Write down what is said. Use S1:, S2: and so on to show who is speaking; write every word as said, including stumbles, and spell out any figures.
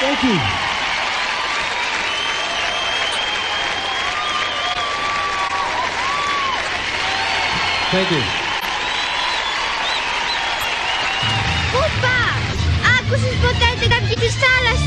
S1: Thank you. Thank you.
S2: Πού πας? Άκουσες ποτέ την καυγή της θάλασσας?